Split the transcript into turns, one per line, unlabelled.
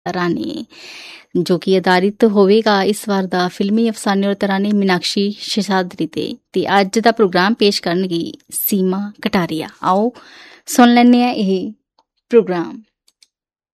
ਰਾਣੀ, ਜੋ ਕਿ ਆਧਾਰਿਤ ਹੋਵੇਗਾ ਇਸ ਵਾਰ ਦਾ ਫਿਲਮੀ ਅਫਸਾਨੇ ਔਰਤ ਰਾਣੀ ਮੀਨਾਕਸ਼ੀ ਸ਼ੇਸ਼ਾਦਰੀ ਤੇ ਅੱਜ ਦਾ ਪ੍ਰੋਗਰਾਮ ਪੇਸ਼ ਕਰਨਗੀ ਸੀਮਾ ਕਟਾਰੀਆ। ਆਓ ਸੁਣ ਲੈਂਦੇ ਹਾਂ ਇਹ ਪ੍ਰੋਗਰਾਮ।